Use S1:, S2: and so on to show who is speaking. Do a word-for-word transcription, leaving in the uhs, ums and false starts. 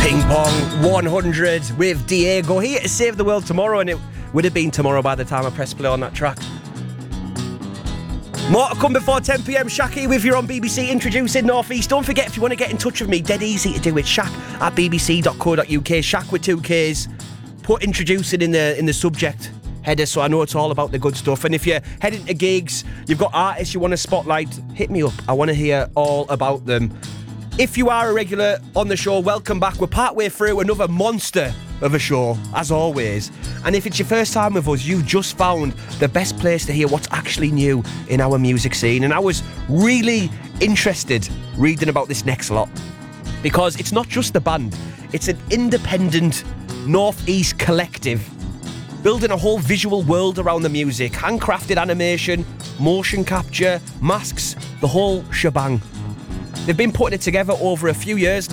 S1: Ping Pong one hundred with Diego here to save the world tomorrow, and it would have been tomorrow by the time I pressed play on that track. More to come before ten p.m. Shaq with you on B B C Introducing North East. Don't forget, if you want to get in touch with me, dead easy to do it. Shaq at b b c dot co dot u k. Shaq with two Ks. Put introducing in the in the subject header so I know it's all about the good stuff. And if you're heading to gigs, you've got artists you want to spotlight, hit me up. I want to hear all about them. If you are a regular on the show, welcome back. We're partway through another monster of a show, as always. And if it's your first time with us, you've just found the best place to hear what's actually new in our music scene. And I was really interested reading about this next lot, because it's not just a band, it's an independent Northeast collective building a whole visual world around the music. Handcrafted animation, motion capture, masks, the whole shebang. They've been putting it together over a few years now.